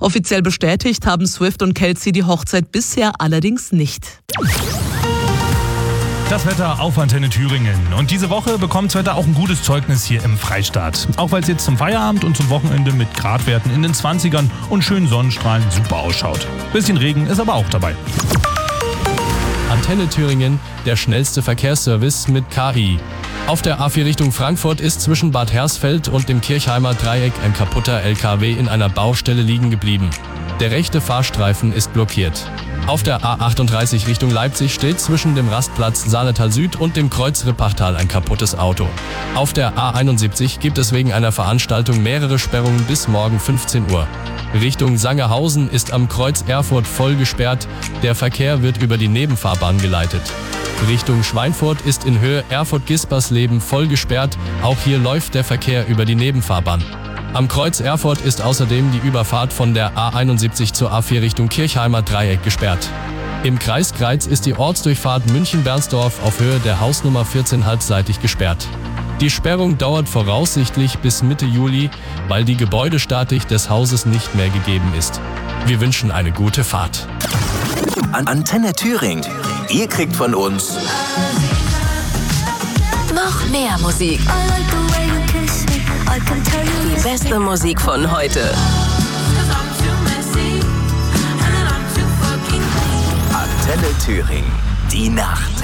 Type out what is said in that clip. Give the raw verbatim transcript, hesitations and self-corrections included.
Offiziell bestätigt haben Swift und Kelsey die Hochzeit bisher allerdings nicht. Das Wetter auf Antenne Thüringen. Und diese Woche bekommt das Wetter auch ein gutes Zeugnis hier im Freistaat. Auch weil es jetzt zum Feierabend und zum Wochenende mit Gradwerten in den zwanzigern und schönen Sonnenstrahlen super ausschaut. Bisschen Regen ist aber auch dabei. Antenne Thüringen, der schnellste Verkehrsservice mit K I. Auf der A vier Richtung Frankfurt ist zwischen Bad Hersfeld und dem Kirchheimer Dreieck ein kaputter L K W in einer Baustelle liegen geblieben. Der rechte Fahrstreifen ist blockiert. Auf der A achtunddreißig Richtung Leipzig steht zwischen dem Rastplatz Saaletal Süd und dem Kreuz Rippachtal ein kaputtes Auto. Auf der A einundsiebzig gibt es wegen einer Veranstaltung mehrere Sperrungen bis morgen fünfzehn Uhr. Richtung Sangerhausen ist am Kreuz Erfurt voll gesperrt, der Verkehr wird über die Nebenfahrbahn geleitet. Richtung Schweinfurt ist in Höhe Erfurt-Gispersleben voll gesperrt, auch hier läuft der Verkehr über die Nebenfahrbahn. Am Kreuz Erfurt ist außerdem die Überfahrt von der A einundsiebzig zur A vier Richtung Kirchheimer Dreieck gesperrt. Im Kreis Greiz ist die Ortsdurchfahrt München-Bernsdorf auf Höhe der Hausnummer vierzehn halbseitig gesperrt. Die Sperrung dauert voraussichtlich bis Mitte Juli, weil die Gebäudestatik des Hauses nicht mehr gegeben ist. Wir wünschen eine gute Fahrt. Antenne Thüringen. Ihr kriegt von uns noch mehr Musik. Die beste Musik von heute. Antenne Thüringen. Die Nacht.